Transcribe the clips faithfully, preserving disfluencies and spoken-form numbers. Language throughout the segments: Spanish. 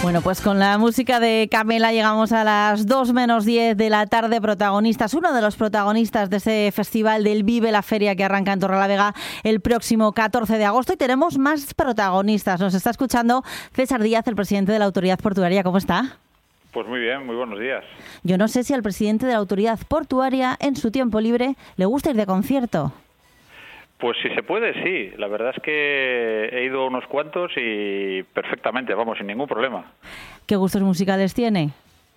Bueno, pues con la música de Camela llegamos a las dos menos diez de la tarde. Protagonistas, uno de los protagonistas de ese festival del Vive la Feria que arranca en Torrelavega el próximo catorce de agosto. Y tenemos más protagonistas. Nos está escuchando César Díaz, el presidente de la Autoridad Portuaria. ¿Cómo está? Pues muy bien, muy buenos días. Yo no sé si al presidente de la Autoridad Portuaria, en su tiempo libre, le gusta ir de concierto. Pues si se puede, sí. La verdad es que he ido unos cuantos y perfectamente, vamos, sin ningún problema. ¿Qué gustos musicales tiene?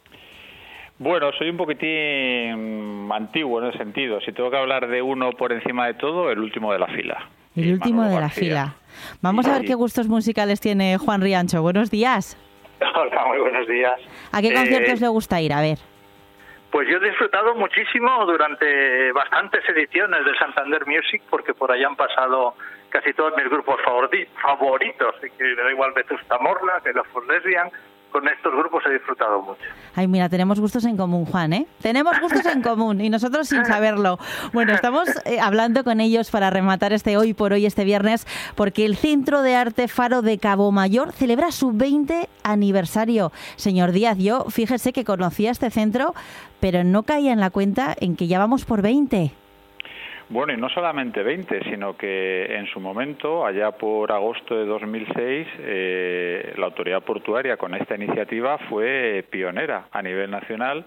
Bueno, soy un poquitín antiguo en ese sentido. Si tengo que hablar de uno por encima de todo, el último de la fila. El último de la fila. Vamos a ver qué gustos musicales tiene Juan Riancho. Buenos días. Hola, muy buenos días. ¿A qué conciertos eh, le gusta ir? A ver. Pues yo he disfrutado muchísimo durante bastantes ediciones del Santander Music, porque por allá han pasado casi todos mis grupos favoritos, que me da igual Vetusta Morla, que los For Lesbian. Con estos grupos he disfrutado mucho. Ay, mira, tenemos gustos en común, Juan, ¿eh? Tenemos gustos en común y nosotros sin saberlo. Bueno, estamos eh, hablando con ellos para rematar este hoy por hoy, este viernes, porque el Centro de Arte Faro de Cabo Mayor celebra su veinte aniversario. Señor Díaz, yo fíjese que conocía este centro, pero no caía en la cuenta en que ya vamos por veinte. Bueno, y no solamente veinte, sino que en su momento, allá por agosto de dos mil seis, eh, la Autoridad Portuaria con esta iniciativa fue pionera a nivel nacional,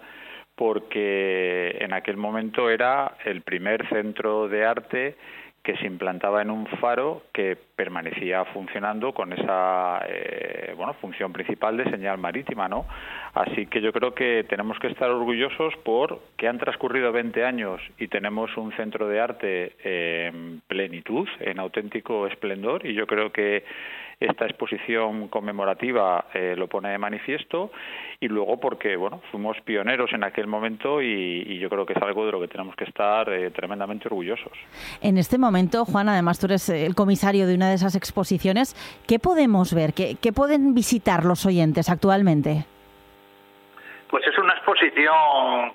porque en aquel momento era el primer centro de arte que se implantaba en un faro que permanecía funcionando con esa eh, bueno función principal de señal marítima, ¿no? Así que yo creo que tenemos que estar orgullosos por que han transcurrido veinte años y tenemos un centro de arte en plenitud, en auténtico esplendor, y yo creo que esta exposición conmemorativa eh, lo pone de manifiesto, y luego porque bueno fuimos pioneros en aquel momento y, y yo creo que es algo de lo que tenemos que estar eh, tremendamente orgullosos. En este momento, Juan, además tú eres el comisario de una de esas exposiciones, ¿qué podemos ver? ¿Qué, qué pueden visitar los oyentes actualmente? Pues es una exposición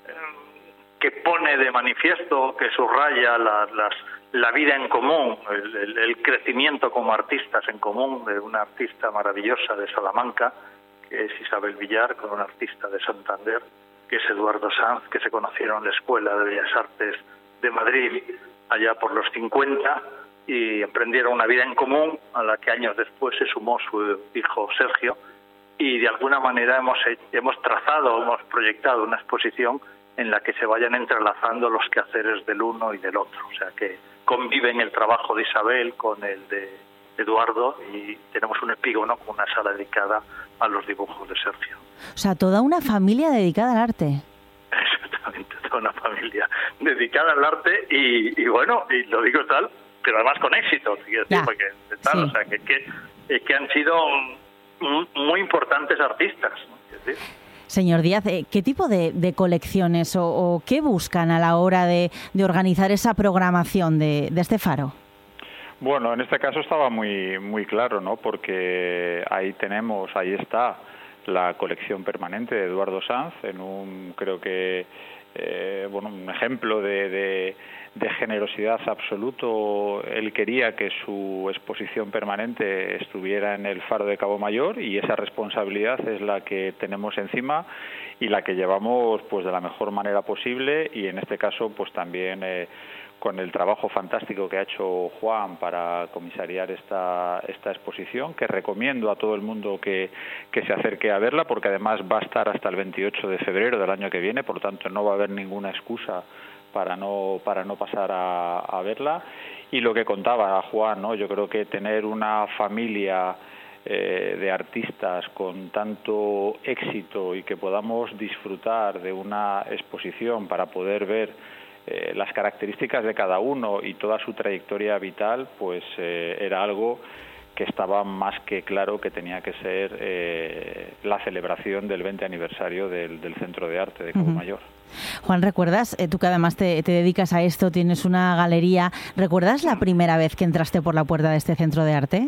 que pone de manifiesto, que subraya las, las, la vida en común, el, el, el crecimiento como artistas en común de una artista maravillosa de Salamanca, que es Isabel Villar, con un artista de Santander, que es Eduardo Sanz, que se conocieron en la Escuela de Bellas Artes de Madrid allá por los cincuenta y emprendieron una vida en común a la que años después se sumó su hijo Sergio, y de alguna manera hemos, hemos trazado, hemos proyectado una exposición en la que se vayan entrelazando los quehaceres del uno y del otro, o sea que conviven el trabajo de Isabel con el de Eduardo, y tenemos un epígono con una sala dedicada a los dibujos de Sergio. O sea, toda una familia dedicada al arte. Exactamente, toda una familia dedicada al arte y, y bueno, y lo digo tal, pero además con éxito, quiero decir, porque tal, sí. O sea, que, que, que han sido muy importantes artistas, ¿no? Señor Díaz, ¿qué tipo de, de colecciones o, o qué buscan a la hora de, de organizar esa programación de, de este faro? Bueno, en este caso estaba muy muy claro, ¿no? Porque ahí tenemos, ahí está la colección permanente de Eduardo Sanz, en un, creo que, eh, bueno, un ejemplo de, de, de generosidad absoluto. Él quería que su exposición permanente estuviera en el Faro de Cabo Mayor, y esa responsabilidad es la que tenemos encima y la que llevamos pues de la mejor manera posible, y en este caso pues también eh, con el trabajo fantástico que ha hecho Juan para comisariar esta esta exposición, que recomiendo a todo el mundo que, que se acerque a verla, porque además va a estar hasta el veintiocho de febrero del año que viene, por lo tanto no va a haber ninguna excusa para no para no pasar a, a verla. Y lo que contaba Juan, ¿no? Yo creo que tener una familia eh, de artistas con tanto éxito y que podamos disfrutar de una exposición para poder ver Eh, las características de cada uno y toda su trayectoria vital, pues eh, era algo que estaba más que claro que tenía que ser eh, la celebración del veinte aniversario del, del Centro de Arte de Cabo uh-huh. Mayor. Juan, ¿recuerdas? Eh, tú que además te, te dedicas a esto, tienes una galería. ¿Recuerdas la primera vez que entraste por la puerta de este Centro de Arte?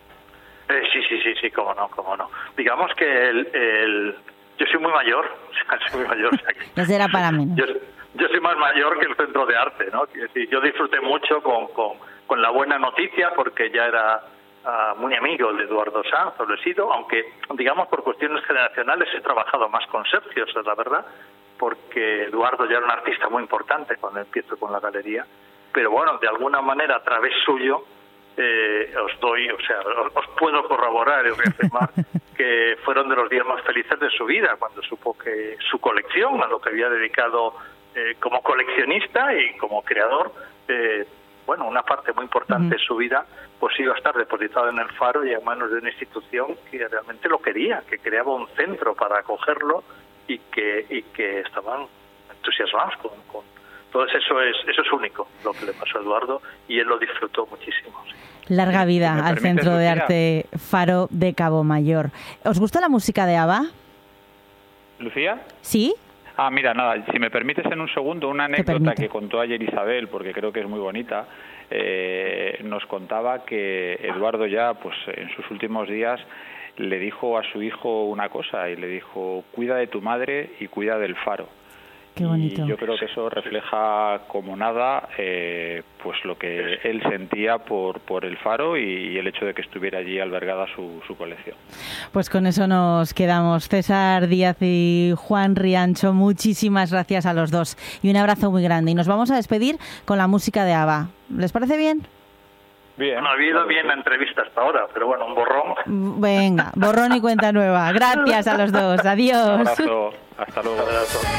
Eh, sí, sí, sí, sí, cómo no, cómo no. Digamos que el, el... yo soy muy mayor, o sea, soy muy mayor. O sea, que... Eso era para mí. Yo... Yo soy más mayor que el Centro de Arte, ¿no? Es decir, yo disfruté mucho con, con, con la buena noticia, porque ya era uh, muy amigo de Eduardo Sanz, o lo he sido, aunque, digamos, por cuestiones generacionales he trabajado más con Sergio, esa es la verdad, porque Eduardo ya era un artista muy importante cuando empiezo con la galería, pero bueno, de alguna manera, a través suyo, eh, os doy, o sea, os, os puedo corroborar y reafirmar que fueron de los días más felices de su vida, cuando supo que su colección, a lo que había dedicado eh, como coleccionista y como creador, eh, bueno, una parte muy importante uh-huh. de su vida, pues iba a estar depositada en el Faro y en manos de una institución que realmente lo quería, que creaba un centro para acogerlo y que y que estaban entusiasmados con, con entonces eso es eso es único lo que le pasó a Eduardo y él lo disfrutó muchísimo. Sí. Larga vida al Centro de Arte Faro de Cabo Mayor. ¿Os gusta la música de ABBA? ¿Lucía? ¿Sí? Ah, mira, nada, si me permites en un segundo una anécdota que contó ayer Isabel, porque creo que es muy bonita. Eh, nos contaba que Eduardo ya, pues en sus últimos días, le dijo a su hijo una cosa y le dijo: cuida de tu madre y cuida del Faro. Qué bonito. Y yo creo que eso refleja como nada eh, pues lo que él sentía por por el Faro y, y el hecho de que estuviera allí albergada su, su colección. Pues con eso nos quedamos. César Díaz y Juan Riancho, muchísimas gracias a los dos y un abrazo muy grande. Y nos vamos a despedir con la música de ABBA. ¿Les parece bien? Bien. No ha habido bien la entrevista hasta ahora, pero bueno, un borrón. Venga, borrón y cuenta nueva. Gracias a los dos. Adiós. Un abrazo. Hasta luego.